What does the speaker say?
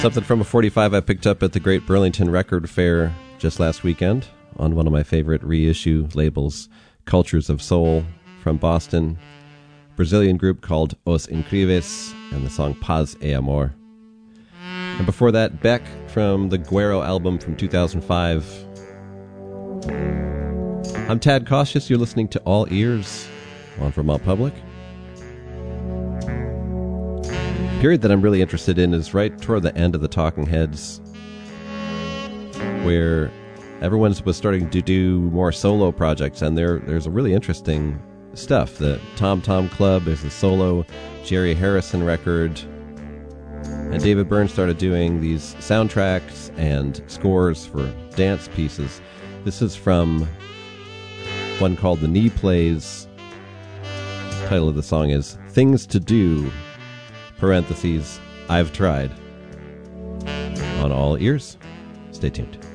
Something from a 45 I picked up at the Great Burlington Record Fair just last weekend on one of my favorite reissue labels, Cultures of Soul, from Boston. Brazilian group called Os Incríveis, and the song Paz e Amor. And before that, Beck from the Guero album from 2005. I'm Tad Cautious. You're listening to All Ears on Vermont Public. Period that I'm really interested in is right toward the end of the Talking Heads, where everyone was starting to do more solo projects, and there's a really interesting stuff. The Tom Tom Club, there's a solo Jerry Harrison record, and David Byrne started doing these soundtracks and scores for dance pieces. This is from one called The Knee Plays. The title of the song is Things to Do, parentheses, I've tried. On All Ears. Stay tuned.